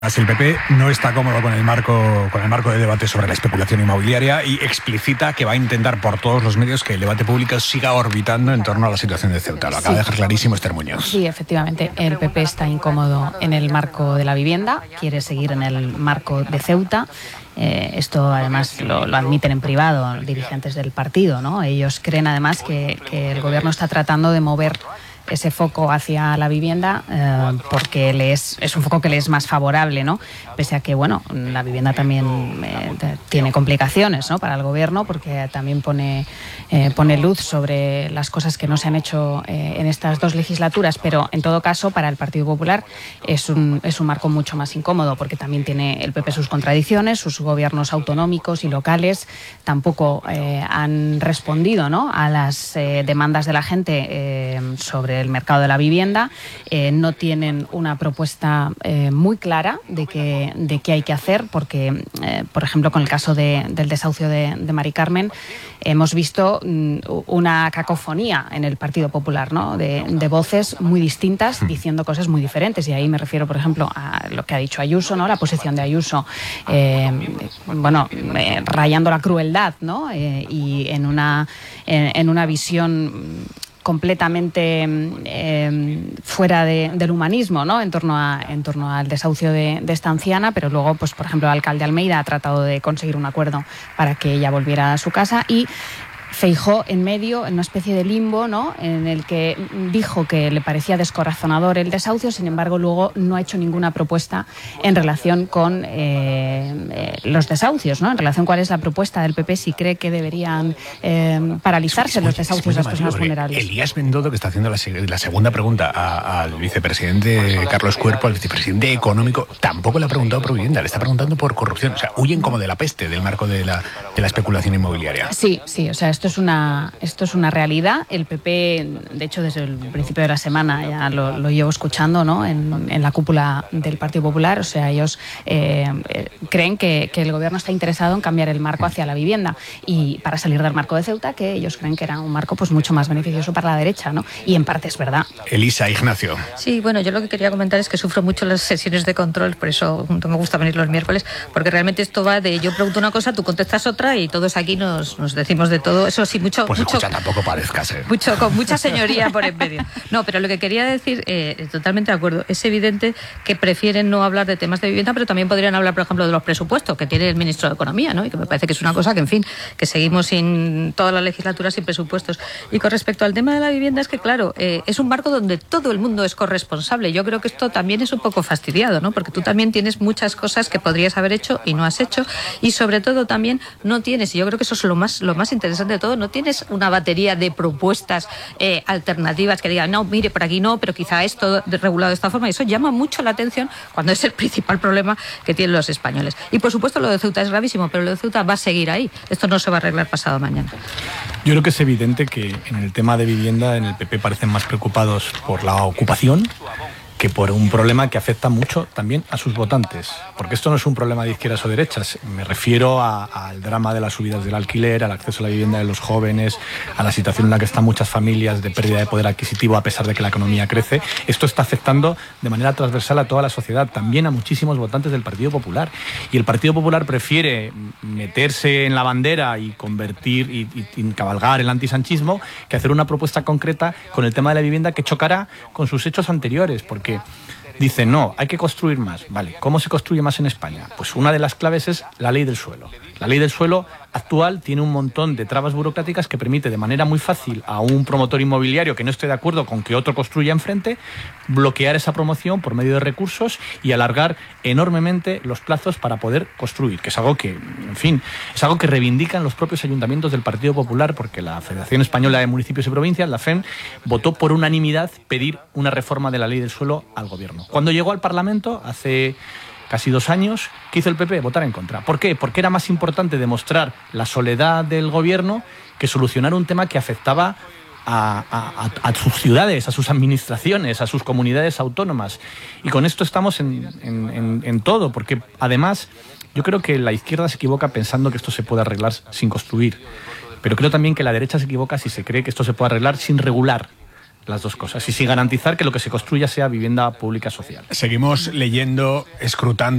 El PP no está cómodo con el marco de debate sobre la especulación inmobiliaria y explicita que va a intentar por todos los medios que el debate público siga orbitando en torno a la situación de Ceuta. Lo acaba de dejar clarísimo Esther Muñoz. Sí, efectivamente, el PP está incómodo en el marco de la vivienda, quiere seguir en el marco de Ceuta. Esto además lo admiten en privado dirigentes del partido, ¿no? Ellos creen además que el gobierno está tratando de mover ese foco hacia la vivienda porque es un foco que le es más favorable, ¿no? Pese a que, bueno, la vivienda también tiene complicaciones, ¿no?, para el gobierno, porque también pone luz sobre las cosas que no se han hecho en estas dos legislaturas, pero en todo caso para el Partido Popular es un marco mucho más incómodo, porque también tiene el PP sus contradicciones, sus gobiernos autonómicos y locales tampoco han respondido, ¿no?, a las demandas de la gente sobre el mercado de la vivienda, no tienen una propuesta muy clara de qué hay que hacer, porque, por ejemplo, con el caso del desahucio de Mari Carmen, hemos visto una cacofonía en el Partido Popular, ¿no?, de voces muy distintas diciendo cosas muy diferentes, y ahí me refiero, por ejemplo, a lo que ha dicho Ayuso, ¿no?, la posición de Ayuso, rayando la crueldad, ¿no?, y en una visión completamente fuera del humanismo, ¿no?, en torno al desahucio de esta anciana, pero luego, pues, por ejemplo, el alcalde Almeida ha tratado de conseguir un acuerdo para que ella volviera a su casa, y Feijóo en medio, en una especie de limbo, ¿no?, en el que dijo que le parecía descorazonador el desahucio, sin embargo luego no ha hecho ninguna propuesta en relación con los desahucios, ¿no?, en relación cuál es la propuesta del PP, si cree que deberían paralizarse los desahucios de las personas vulnerables. Elías Bendodo, que está haciendo la segunda pregunta al vicepresidente Carlos Cuerpo, al vicepresidente económico, tampoco le ha preguntado por vivienda, le está preguntando por corrupción. O sea, huyen como de la peste del marco de la especulación inmobiliaria. Sí, o sea, esto es una realidad. El PP, de hecho, desde el principio de la semana ya lo llevo escuchando, ¿no?, en la cúpula del Partido Popular. O sea, ellos creen que el gobierno está interesado en cambiar el marco hacia la vivienda, y para salir del marco de Ceuta, que ellos creen que era un marco, pues, mucho más beneficioso para la derecha, ¿no? Y en parte es verdad. Elisa, Ignacio. Sí, bueno, yo lo que quería comentar es que sufro mucho las sesiones de control, por eso no me gusta venir los miércoles, porque realmente esto va de yo pregunto una cosa, tú contestas otra y todos aquí nos decimos de todo. Eso sí, mucho. Pues escucha, tampoco parezcas, ¿eh? Con mucha señoría por en medio. No, pero lo que quería decir, totalmente de acuerdo, es evidente que prefieren no hablar de temas de vivienda, pero también podrían hablar, por ejemplo, de los presupuestos que tiene el ministro de Economía, ¿no? Y que me parece que es una cosa que, en fin, que seguimos sin toda la legislatura sin presupuestos. Y con respecto al tema de la vivienda, es que, claro, es un marco donde todo el mundo es corresponsable. Yo creo que esto también es un poco fastidiado, ¿no? Porque tú también tienes muchas cosas que podrías haber hecho y no has hecho, y sobre todo también no tienes, y yo creo que eso es lo más interesante de todo, no tienes una batería de propuestas alternativas que digan, no, mire, por aquí no, pero quizá esto regulado de esta forma, y eso llama mucho la atención cuando es el principal problema que tienen los españoles. Y por supuesto lo de Ceuta es gravísimo, pero lo de Ceuta va a seguir ahí. Esto no se va a arreglar pasado mañana. Yo creo que es evidente que en el tema de vivienda en el PP parecen más preocupados por la ocupación que por un problema que afecta mucho también a sus votantes. Porque esto no es un problema de izquierdas o derechas. Me refiero al drama de las subidas del alquiler, al acceso a la vivienda de los jóvenes, a la situación en la que están muchas familias de pérdida de poder adquisitivo a pesar de que la economía crece. Esto está afectando de manera transversal a toda la sociedad, también a muchísimos votantes del Partido Popular. Y el Partido Popular prefiere meterse en la bandera y convertir y cabalgar el antisanchismo que hacer una propuesta concreta con el tema de la vivienda que chocará con sus hechos anteriores, porque dicen, no, hay que construir más. Vale, ¿cómo se construye más en España? Pues una de las claves es la ley del suelo. La ley del suelo actual tiene un montón de trabas burocráticas que permite de manera muy fácil a un promotor inmobiliario que no esté de acuerdo con que otro construya enfrente, bloquear esa promoción por medio de recursos y alargar enormemente los plazos para poder construir, que es algo que, en fin, es algo que reivindican los propios ayuntamientos del Partido Popular, porque la Federación Española de Municipios y Provincias, la FEM, votó por unanimidad pedir una reforma de la ley del suelo al gobierno. Cuando llegó al Parlamento, hace casi 2 años, ¿qué hizo el PP? Votar en contra. ¿Por qué? Porque era más importante demostrar la soledad del gobierno que solucionar un tema que afectaba a sus ciudades, a sus administraciones, a sus comunidades autónomas. Y con esto estamos en todo, porque además yo creo que la izquierda se equivoca pensando que esto se puede arreglar sin construir. Pero creo también que la derecha se equivoca si se cree que esto se puede arreglar sin regular. las dos cosas. Y sí garantizar que lo que se construya sea vivienda pública social. Seguimos leyendo, escrutando